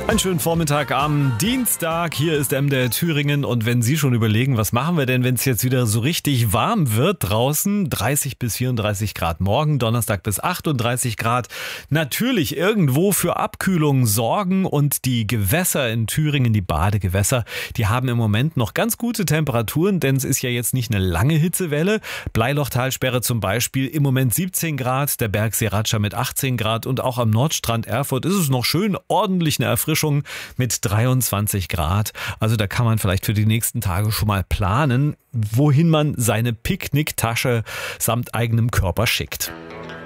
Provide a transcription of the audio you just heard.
Einen schönen Vormittag am Dienstag. Hier ist MDR Thüringen. Und wenn Sie schon überlegen, was machen wir denn, wenn es jetzt wieder so richtig warm wird draußen, 30 bis 34 Grad morgen, Donnerstag bis 38 Grad, natürlich irgendwo für Abkühlung sorgen. Und die Gewässer in Thüringen, die Badegewässer, die haben im Moment noch ganz gute Temperaturen, denn es ist ja jetzt nicht eine lange Hitzewelle. Bleilochtalsperre zum Beispiel im Moment 17 Grad, der Bergsee Ratscha mit 18 Grad und auch am Nordstrand Erfurt ist es noch schön ordentlich eine Erfrischung mit 23 Grad. Also da kann man vielleicht für die nächsten Tage schon mal planen, wohin man seine Picknicktasche samt eigenem Körper schickt.